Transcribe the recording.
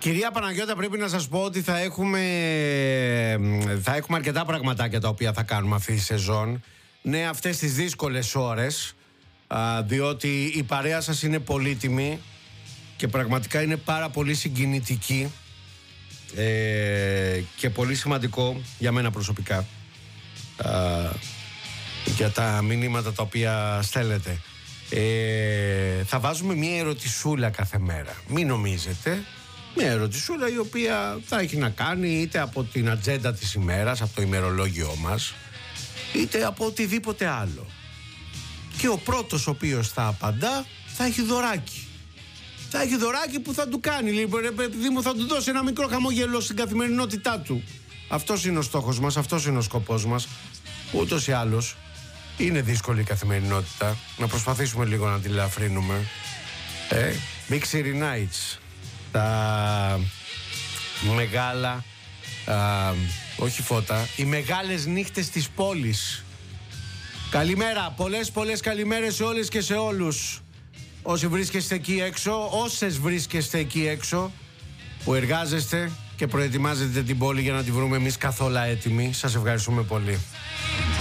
Κυρία Παναγιώτα, πρέπει να σας πω ότι θα έχουμε αρκετά πραγματάκια τα οποία θα κάνουμε αυτή τη σεζόν. Ναι, αυτές τις δύσκολες ώρες, διότι η παρέα σας είναι πολύτιμη και πραγματικά είναι πάρα πολύ συγκινητική και πολύ σημαντικό για μένα προσωπικά, για τα μηνύματα τα οποία στέλνετε. Θα βάζουμε μια ερωτησούλα κάθε μέρα. Μην νομίζετε. Μια ερωτησούλα η οποία θα έχει να κάνει είτε από την ατζέντα της ημέρας, από το ημερολόγιό μας, είτε από οτιδήποτε άλλο. Και ο πρώτος ο οποίος θα απαντά θα έχει δωράκι. Θα έχει δωράκι που θα του κάνει, λοιπόν, επειδή μου θα του δώσει ένα μικρό χαμόγελο στην καθημερινότητά του. Αυτός είναι ο στόχος μας, αυτός είναι ο σκοπός μας. Ούτως ή άλλως είναι δύσκολη η καθημερινότητα. Να προσπαθήσουμε λίγο να τη ελαφρύνουμε. Big City Nights. Τα μεγάλα, όχι φώτα, οι μεγάλες νύχτες της πόλης. Καλημέρα, πολλές καλημέρες σε όλες και σε όλους. Όσοι βρίσκεστε εκεί έξω, όσες βρίσκεστε εκεί έξω, που εργάζεστε και προετοιμάζετε την πόλη για να τη βρούμε εμείς καθόλου έτοιμοι. Σας ευχαριστούμε πολύ.